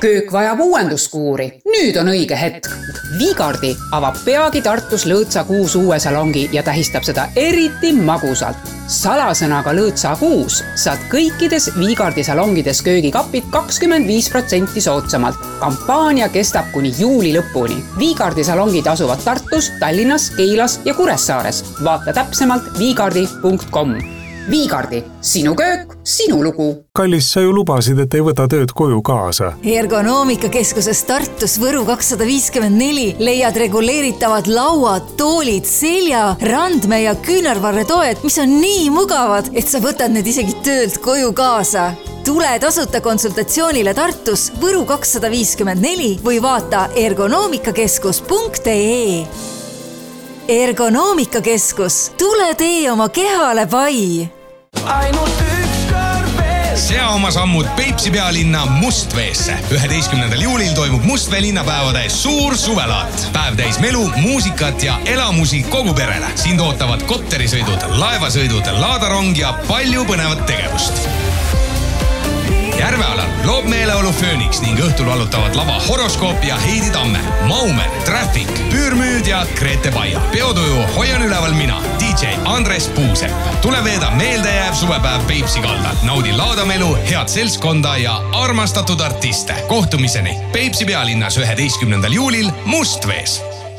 köök vajab uuenduskuuri. Nüüd on õige hetk. Viigardi avab peagi Tartus Lõõtsa 6 uue salongi ja tähistab seda eriti magusalt. Salasõnaga Lõõtsa 6 saad kõikides Viigardi salongides köögikapid 25% soodsamalt. Kampaania kestab kuni juuli lõpuni. Viigardi salongid asuvad Tartus, Tallinnas, Keilas ja Kuressaares. Vaata täpsemalt viigardi.com. Viigardi, sinu köök, sinu lugu. Kallis, sa ju lubasid, et ei võta tööd koju kaasa. Ergonoomikakeskuses Tartus Võru 254 leiad reguleeritavad lauad, toolid, selja, randme ja küünarvarretoed, mis on nii mugavad, et sa võtad need isegi töölt koju kaasa. Tule tasuta konsultatsioonile Tartus Võru 254 või vaata ergonoomikakeskus.ee. Ergonoomikakeskus, tule tee oma kehale pai. Ainult üks kord veel. Sea oma sammud Peipsi pealinna Mustveesse. 11. juulil toimub Mustvee linnapäevade suur suvelaat. Päev täis melu, muusikat ja elamusi kogu perele. Sind ootavad kopterisõidud, laevasõidud, laadarong ja palju põnevat tegevust. Järvealal loob meeleolu Föönix ning õhtul valutavad lava Horoskoop ja Heidi Tamme, Maumen, Traffic, Püürmüüd ja Grete Baia. Peotuju hoian üleval mina, DJ Andres Puusepp. Tule veeda meeldejääv suvepäev Peipsi kaldal. Naudi laadamelu, head seltskonda ja armastatud artiste. Kohtumiseni Peipsi pealinnas 11. juulil Mustvees.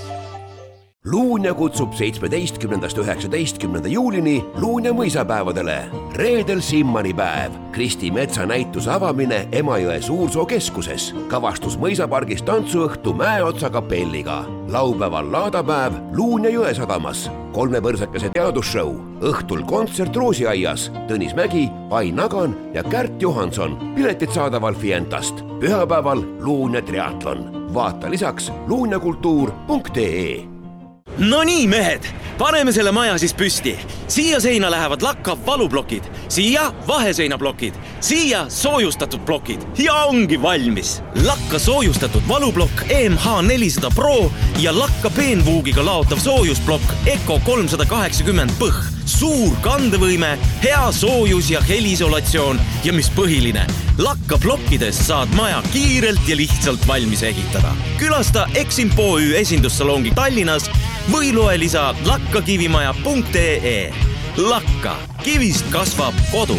Luunja kutsub 17. 19. juulini Luunja mõisapäevadele. Reedel Simmani päev. Kristi Metsa näituse avamine Emajõe Suursoo keskuses. Kavastus mõisapargis tantsuõhtu Mäeotsa kapelliga. Laupäeval laadapäev Luunja Jõesadamas. 3 põrsakese teadusshow. Õhtul kontsert Roosiaias. Tõnis Mägi, Ain Nagan ja Kärt Johanson. Piletid saadaval Fientast. Pühapäeval Luunja triatlon. Vaata lisaks luunjakultuur.ee. No nii, mehed, paneme selle maja siis püsti. Siia seina lähevad lakka valublokid, siia vaheseinablokid, siia soojustatud blokid ja ongi valmis. Lakka soojustatud valublokk EMH400 Pro ja lakka peenvuugiga laotav soojusblokk ECO 380 põh. Suur kandevõime, hea soojus ja helisolatsioon ja mis põhiline, lakka blokkides saad maja kiirelt ja lihtsalt valmis ehitada. Külasta Eximpo-Ü esindussalongi Tallinnas või loe lisa lakkakivimaja.ee. Lakka, kivist kasvab kodu.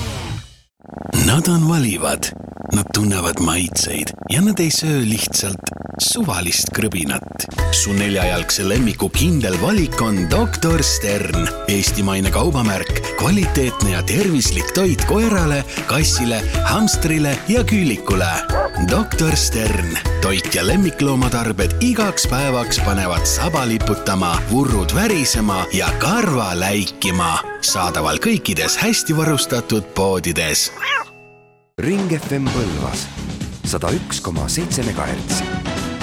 Nad on valivad, nad tunnevad maitseid ja nad ei söö lihtsalt suvalist krõbinat. Su 4-jalgse lemmiku kindel valik on Dr. Stern. Eestimaine kaubamärk, kvaliteetne ja tervislik toit koerale, kassile, hamstrile ja küülikule. Dr. Stern. Toit ja lemmikloomatarbed igaks päevaks panevad saba liputama, vurrud värisema ja karva läikima. Saadaval kõikides hästi varustatud poodides. Ring FM Põlvas 101,7 MHz.